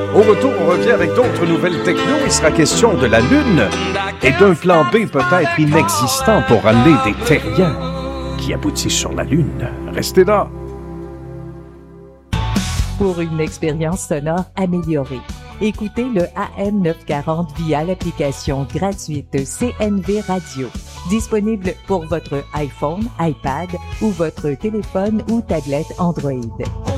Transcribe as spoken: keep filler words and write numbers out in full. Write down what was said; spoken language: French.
Au retour, on revient avec d'autres nouvelles techno. Il sera question de la Lune et d'un plan B peut-être inexistant pour amener des terriens qui aboutissent sur la Lune. Restez là. Pour une expérience sonore améliorée, écoutez le A M neuf cent quarante via l'application gratuite C N V Radio, disponible pour votre iPhone, iPad ou votre téléphone ou tablette Android.